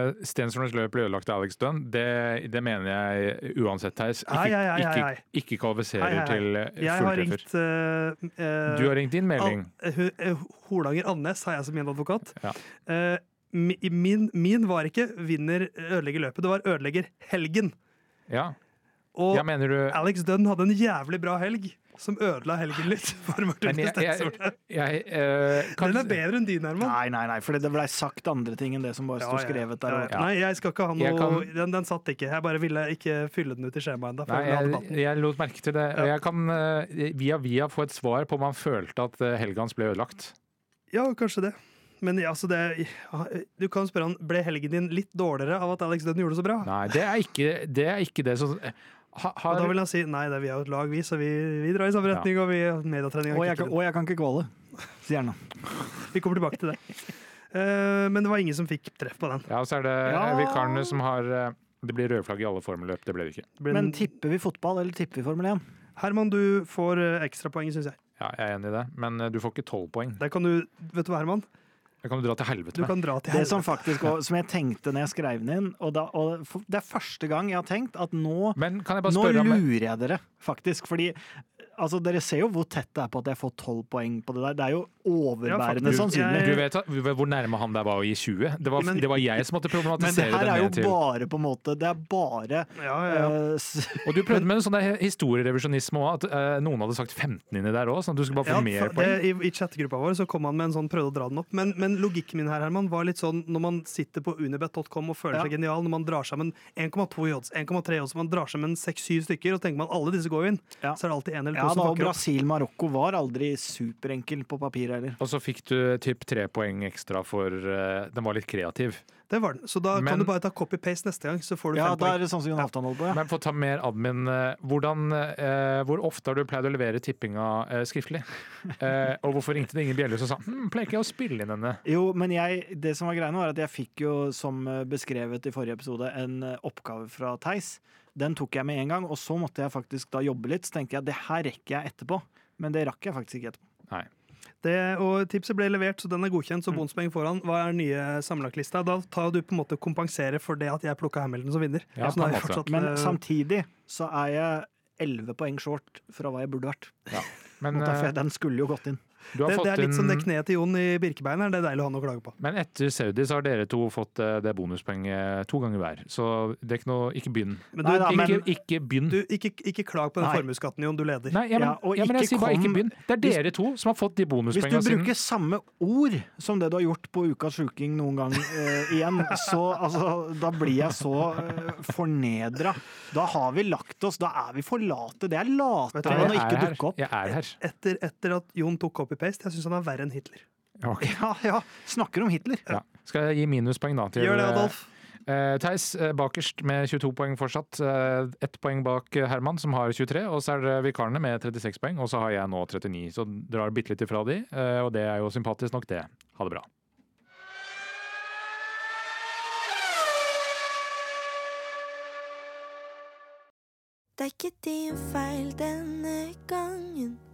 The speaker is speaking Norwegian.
Stenstorms løp ble ødelagt av Alex Dunn. Det mener jeg uansett, Theis. Ikke kvalifiserer til fulltreffer. Du har ringt din melding. Holanger Annes har jeg som min advokat. Min var ikke vinner ødelegger løpet, det var ødelegger helgen. Ja. Og mener du... Alex Dunn hadde en jævlig bra helg som ødela helgen litt for Martin Stenstorm. Den bedre enn din, Herman. Nei, for det ble sagt andre ting enn det som bare står skrevet der. Nei, jeg skal ikke ha noe... Den satt ikke. Jeg bare ville ikke fylle den ut i skjemaet enda. Jeg lot merke til det. Jeg kan via få et svar på om han følte at helgen hans ble ødelagt. Ja, kanskje det. Men altså du kan spørre han, ble helgen din litt dårligere av at Alex Dunn gjorde det så bra? Nei, det er ikke det som... Og da vil han si, nei, vi er jo et lag, så vi drar i samme retning, og vi har mediatrening. Og jeg kan ikke kvale, sier han. Vi kommer tilbake til det. Men det var ingen som fikk treff på den. Ja, og så er det vikarene som har... Det blir rødflagg i alle formelløp, det ble det ikke. Men tipper vi fotball, eller tipper vi Formel 1? Herman, du får ekstra poeng, synes jeg. Ja, jeg er enig i det, men du får ikke 12 poeng. Der kan du, vet du hva, Herman? Det kan du dra til helvete med. Det som faktisk, som jeg tenkte når jeg skrev den inn, og det er første gang jeg har tenkt at nå lurer jeg dere, faktisk, fordi altså, dere ser jo hvor tett det er på at jeg får 12 poeng på det der. Det er jo overbærende sannsynlig. Du vet hvor nærme han der var å gi 20? Det var jeg som måtte problematisere det. Men det her er jo bare på en måte, det er bare... Og du prøvde med en sånn historierevisjonisme også, at noen hadde sagt 15 inni der også, sånn at du skulle bare få mer poeng. I chattegruppa vår så kom han med en sånn, prøvde å dra den opp, men logikken min her, Herman, var litt sånn, når man sitter på unibet.com og føler seg genial, når man drar sammen 1,2 odds, 1,3 odds, man drar sammen 6-7 stykker, og tenker man alle disse går inn, så er det alltid en eller to. Og Brasil-Marokko var aldri superenkel på papir heller. Og så fikk du typ 3 poeng ekstra for den var litt kreativ. Det var den, så da kan du bare ta copy-paste neste gang, så får du 5 poeng. Ja, da er det sånn som Jon Halvdan holder på. Men for å ta mer admin, hvor ofte har du pleid å levere tippinga skriftlig? Og hvorfor ringte det ingen bjeller som sa, pleier ikke jeg å spille inn denne? Jo, men det som var greia nå, er at jeg fikk jo, som beskrevet i forrige episode, en oppgave fra Theis. Den tok jeg med en gang, og så måtte jeg faktisk da jobbe litt, så tenkte jeg, det her rekker jeg etterpå. Men det rakk jeg faktisk ikke etterpå. Nei. Og tipset ble levert, så den er godkjent, så bonuspoeng foran. Hva er den nye sammenlagtlista? Da tar du på en måte kompensere for det at jeg plukket Hamilton som vinner. Ja, men samtidig så er jeg 11 poeng short fra hva jeg burde vært. Ja. Men, den skulle jo gått inn. Det er litt som det kneet til Jon i Birkebein her, det er deilig å ha noe å klage på. Men etter Saudi så har dere to fått det bonuspoenget 2 ganger hver, så det er ikke noe, ikke begynn. Ikke begynn. Du, ikke klag på den formuesskatten, Jon, du leder. Nei, men jeg sier bare ikke begynn. Det er dere to som har fått de bonuspoengene. Hvis du bruker samme ord som det du har gjort på Ukas sjuking noen gang igjen, så da blir jeg så fornedret. Da har vi lagt oss, da er vi for late. Det er late enn å ikke dukke opp. Jeg er her. Etter at Jon tok copy-paste, jeg synes han er verre enn Hitler. Okay. Ja, snakker om Hitler. Ja. Skal jeg gi minuspoeng da til... Gjør det, Adolf. Theis bakerst med 22 poeng fortsatt. 1 poeng bak Herman, som har 23, og så er det vikarene med 36 poeng, og så har jeg nå 39. Så drar bitte litt ifra de, og det er jo sympatisk nok det. Ha det bra. Det er ikke din feil denne gangen.